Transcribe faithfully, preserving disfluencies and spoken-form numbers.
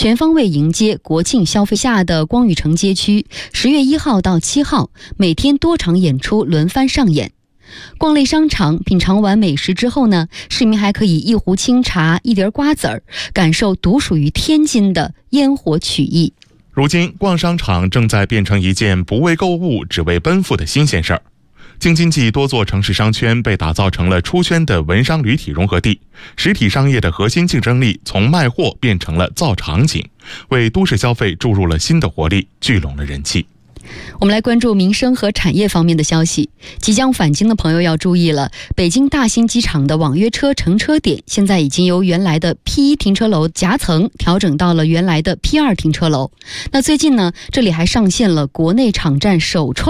全方位迎接国庆消费下的光宇城街区，十月一号到七号，每天多场演出轮番上演。逛类商场，品尝完美食之后呢，市民还可以一壶清茶，一碟瓜子儿，感受独属于天津的烟火曲艺。 如今，逛商场正在变成一件不为购物，只为奔赴的新鲜事儿。京津冀多座城市商圈被打造成了出圈的文商旅体融合地，实体商业的核心竞争力从卖货变成了造场景，为都市消费注入了新的活力，聚拢了人气。 我们来关注民生和产业方面的消息。即将返京的朋友要注意了，北京大兴机场的网约车乘车点现在已经由原来的 P 一 停车楼夹层调整到了原来的 P 二 停车楼。那最近呢，这里还上线了国内场站首创